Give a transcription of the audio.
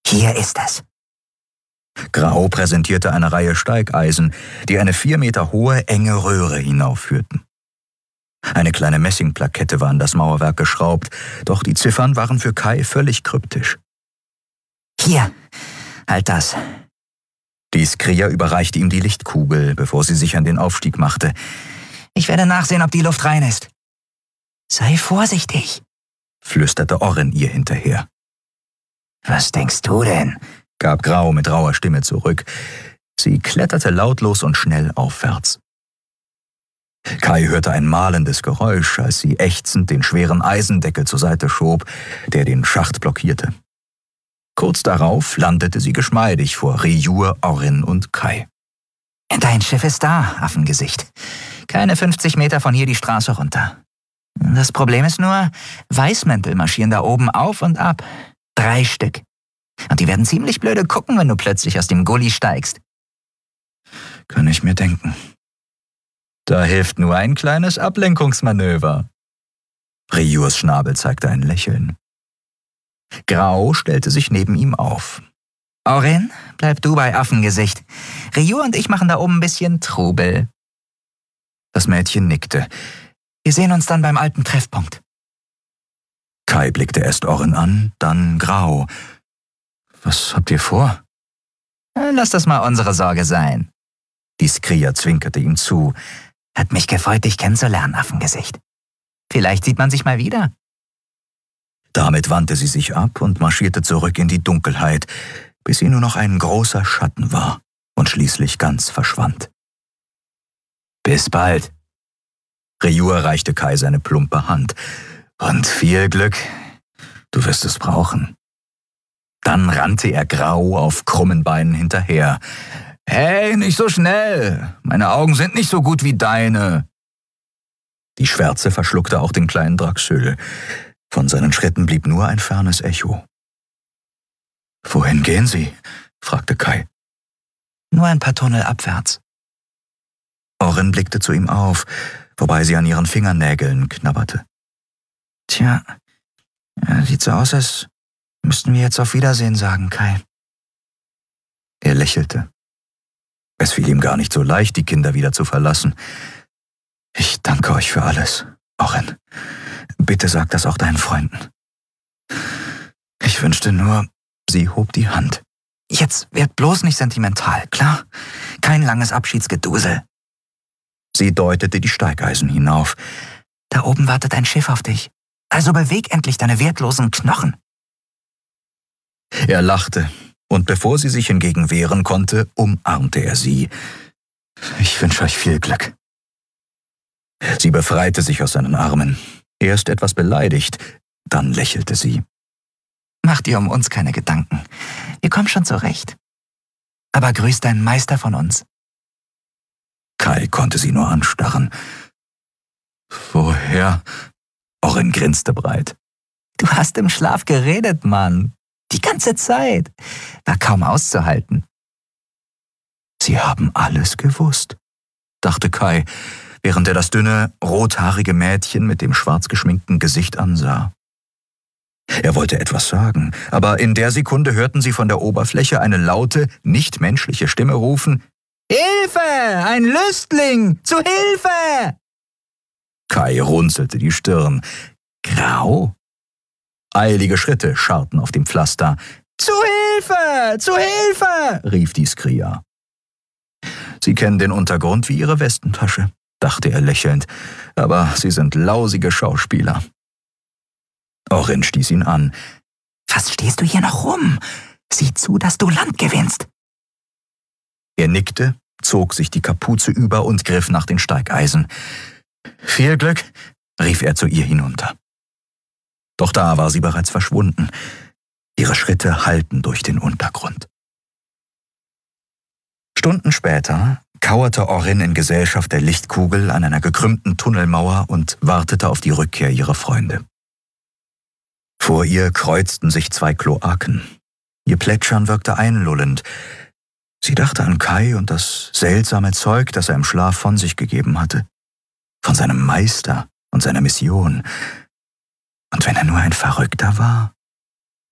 Hier ist es. Grau präsentierte eine Reihe Steigeisen, die eine 4 Meter hohe, enge Röhre hinaufführten. Eine kleine Messingplakette war an das Mauerwerk geschraubt, doch die Ziffern waren für Kai völlig kryptisch. Hier, halt das. Die Skria überreichte ihm die Lichtkugel, bevor sie sich an den Aufstieg machte. Ich werde nachsehen, ob die Luft rein ist. Sei vorsichtig, flüsterte Orrin ihr hinterher. Was denkst du denn? Gab Grau mit rauer Stimme zurück. Sie kletterte lautlos und schnell aufwärts. Kai hörte ein malendes Geräusch, als sie ächzend den schweren Eisendeckel zur Seite schob, der den Schacht blockierte. Kurz darauf landete sie geschmeidig vor Rejur, Orrin und Kai. Dein Schiff ist da, Affengesicht. Keine 50 Meter von hier die Straße runter. Das Problem ist nur, Weißmäntel marschieren da oben auf und ab. 3 Stück. Und die werden ziemlich blöde gucken, wenn du plötzlich aus dem Gully steigst. Kann ich mir denken. Da hilft nur ein kleines Ablenkungsmanöver. Rejurs Schnabel zeigte ein Lächeln. Grau stellte sich neben ihm auf. Orrin, bleib du bei Affengesicht. Rejur und ich machen da oben ein bisschen Trubel. Das Mädchen nickte. Wir sehen uns dann beim alten Treffpunkt. Kai blickte erst Orrin an, dann Grau. Was habt ihr vor? Lass das mal unsere Sorge sein. Die Skria zwinkerte ihm zu. Hat mich gefreut, dich kennenzulernen, Affengesicht. Vielleicht sieht man sich mal wieder. Damit wandte sie sich ab und marschierte zurück in die Dunkelheit, bis sie nur noch ein großer Schatten war und schließlich ganz verschwand. Bis bald. Rejur reichte Kai seine plumpe Hand. Und viel Glück, du wirst es brauchen. Dann rannte er Grau auf krummen Beinen hinterher. Hey, nicht so schnell! Meine Augen sind nicht so gut wie deine. Die Schwärze verschluckte auch den kleinen Draxül. Von seinen Schritten blieb nur ein fernes Echo. »Wohin gehen Sie?« fragte Kai. »Nur ein paar Tunnel abwärts.« Orrin blickte zu ihm auf, wobei sie an ihren Fingernägeln knabberte. »Tja, sieht so aus, als müssten wir jetzt auf Wiedersehen sagen, Kai.« Er lächelte. Es fiel ihm gar nicht so leicht, die Kinder wieder zu verlassen. »Ich danke euch für alles, Orrin. Bitte sag das auch deinen Freunden. Ich wünschte nur, sie hob die Hand. Jetzt werd bloß nicht sentimental, klar? Kein langes Abschiedsgedusel.« Sie deutete die Steigeisen hinauf. »Da oben wartet ein Schiff auf dich. Also beweg endlich deine wertlosen Knochen.« Er lachte, und bevor sie sich hingegen wehren konnte, umarmte er sie. »Ich wünsche euch viel Glück.« Sie befreite sich aus seinen Armen. Erst etwas beleidigt, dann lächelte sie. »Mach dir um uns keine Gedanken. Wir kommen schon zurecht. Aber grüß deinen Meister von uns.« Kai konnte sie nur anstarren. »Woher?« Orrin grinste breit. »Du hast im Schlaf geredet, Mann. Die ganze Zeit. War kaum auszuhalten.« »Sie haben alles gewusst«, dachte Kai, während er das dünne, rothaarige Mädchen mit dem schwarz geschminkten Gesicht ansah. Er wollte etwas sagen, aber in der Sekunde hörten sie von der Oberfläche eine laute, nicht menschliche Stimme rufen: »Hilfe! Ein Lüstling! Zu Hilfe!« Kai runzelte die Stirn. Grau? Eilige Schritte scharrten auf dem Pflaster. »Zu Hilfe! Zu Hilfe!« rief die Skria. »Sie kennen den Untergrund wie ihre Westentasche«, dachte er lächelnd, »aber sie sind lausige Schauspieler.« Orrin stieß ihn an. »Was stehst du hier noch rum? Sieh zu, dass du Land gewinnst.« Er nickte, zog sich die Kapuze über und griff nach den Steigeisen. »Viel Glück«, rief er zu ihr hinunter. Doch da war sie bereits verschwunden. Ihre Schritte hallten durch den Untergrund. Stunden später kauerte Orrin in Gesellschaft der Lichtkugel an einer gekrümmten Tunnelmauer und wartete auf die Rückkehr ihrer Freunde. Vor ihr kreuzten sich 2 Kloaken. Ihr Plätschern wirkte einlullend. Sie dachte an Kai und das seltsame Zeug, das er im Schlaf von sich gegeben hatte. Von seinem Meister und seiner Mission. Und wenn er nur ein Verrückter war?